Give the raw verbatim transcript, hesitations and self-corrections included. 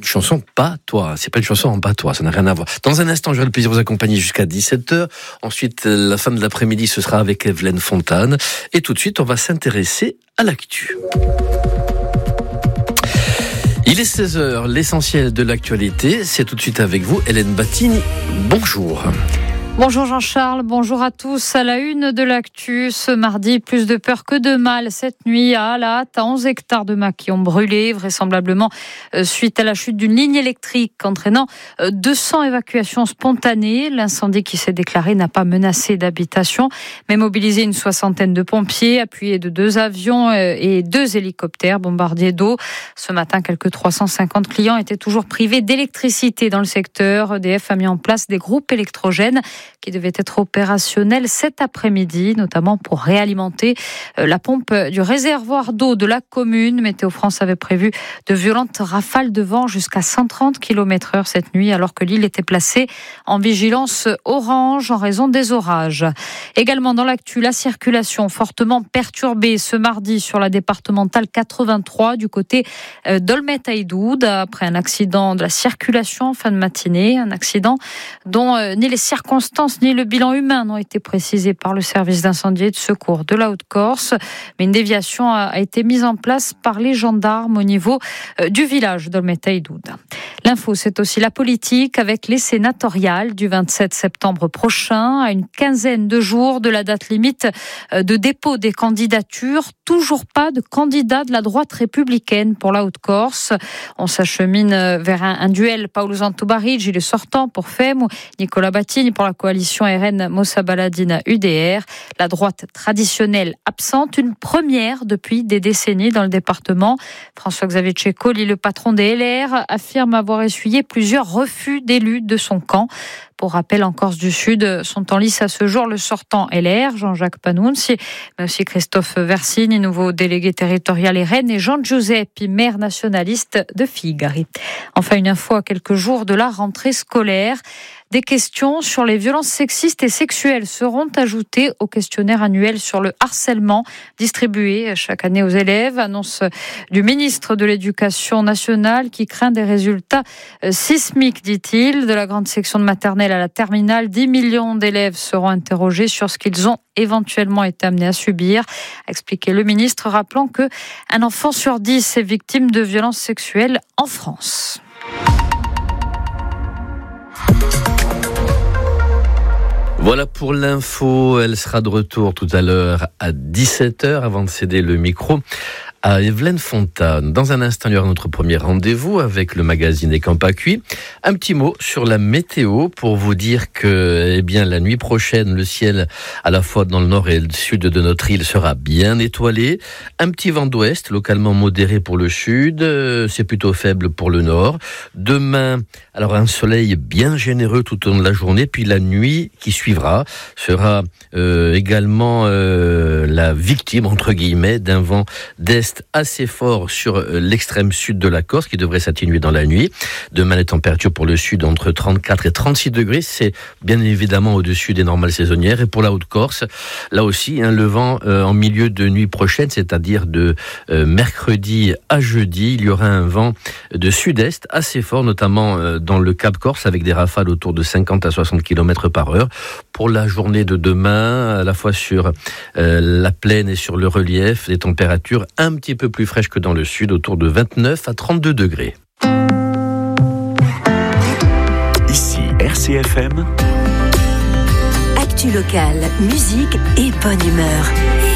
chanson patois. C'est pas une chanson en patois, ça n'a rien à voir. Dans un instant, j'aurai le plaisir de vous accompagner jusqu'à dix-sept heures. Ensuite, la fin de l'après-midi, ce sera avec Evelyne Fontane. Et tout de suite, on va s'intéresser à l'actu. Il est seize heures, l'essentiel de l'actualité, c'est tout de suite avec vous, Hélène Battini. Bonjour. Bonjour Jean-Charles, bonjour à tous. À la une de l'actu, ce mardi, plus de peur que de mal. Cette nuit, à la hâte, onze hectares de maquis ont brûlé, vraisemblablement suite à la chute d'une ligne électrique entraînant deux cents évacuations spontanées. L'incendie qui s'est déclaré n'a pas menacé d'habitation, mais mobilisé une soixantaine de pompiers, appuyés de deux avions et deux hélicoptères bombardiers d'eau. Ce matin, quelques trois cent cinquante clients étaient toujours privés d'électricité dans le secteur. E D F a mis en place des groupes électrogènes qui devait être opérationnel cet après-midi, notamment pour réalimenter la pompe du réservoir d'eau de la commune. Météo France avait prévu de violentes rafales de vent jusqu'à cent trente kilomètres heure cette nuit, alors que l'île était placée en vigilance orange en raison des orages. Également dans l'actu, la circulation fortement perturbée ce mardi sur la départementale quatre-vingt-trois du côté d'Olmet-Haïdoud, après un accident de la circulation en fin de matinée, un accident dont ni les circonstances ni le bilan humain n'ont été précisés par le service d'incendie et de secours de la Haute-Corse. Mais une déviation a été mise en place par les gendarmes au niveau du village d'Olmet-Haïdoud. L'info, c'est aussi la politique avec les sénatoriales du vingt-sept septembre prochain, à une quinzaine de jours de la date limite de dépôt des candidatures. Toujours pas de candidat de la droite républicaine pour la Haute-Corse. On s'achemine vers un, un duel Paolo Zantobarigi, le sortant pour F E M, ou Nicolas Battini pour la coalition R N Moussa Baladina U D R. La droite traditionnelle absente, une première depuis des décennies dans le département. François-Xavier Tchécoli, le patron des L R, affirme avoir essuyé plusieurs refus d'élus de son camp. Pour rappel, en Corse du Sud sont en lice à ce jour le sortant L R, Jean-Jacques Panounzi, mais aussi Christophe Versini, nouveau délégué territorial R N, et Jean Giuseppi, maire nationaliste de Figari. Enfin, une info à quelques jours de la rentrée scolaire. Des questions sur les violences sexistes et sexuelles seront ajoutées au questionnaire annuel sur le harcèlement distribué chaque année aux élèves. Annonce du ministre de l'Éducation nationale qui craint des résultats sismiques, dit-il. De la grande section de maternelle à la terminale, dix millions d'élèves seront interrogés sur ce qu'ils ont éventuellement été amenés à subir. A expliqué le ministre, rappelant que un enfant sur dix est victime de violences sexuelles en France. Voilà pour l'info, elle sera de retour tout à l'heure à dix-sept heures avant de céder le micro à Evelyne Fontane. Dans un instant, il y aura notre premier rendez-vous avec le magazine Ecampacui. Un petit mot sur la météo pour vous dire que, eh bien, la nuit prochaine, le ciel, à la fois dans le nord et le sud de notre île, sera bien étoilé. Un petit vent d'ouest, localement modéré pour le sud, c'est plutôt faible pour le nord. Demain, alors un soleil bien généreux tout au long de la journée, puis la nuit qui suivra sera euh, également euh, la victime, entre guillemets, d'un vent d'est assez fort sur l'extrême sud de la Corse qui devrait s'atténuer dans la nuit. Demain, les températures pour le sud entre trente-quatre et trente-six degrés, c'est bien évidemment au-dessus des normales saisonnières. Et pour la Haute-Corse, là aussi, hein, le vent euh, en milieu de nuit prochaine, c'est-à-dire de euh, mercredi à jeudi, il y aura un vent de sud-est assez fort, notamment euh, dans le Cap Corse, avec des rafales autour de cinquante à soixante kilomètres par heure. Pour la journée de demain, à la fois sur euh, la plaine et sur le relief, des températures un petit peu plus fraîches que dans le sud, autour de vingt-neuf à trente-deux degrés. Ici R C F M. Actu locale, musique et bonne humeur.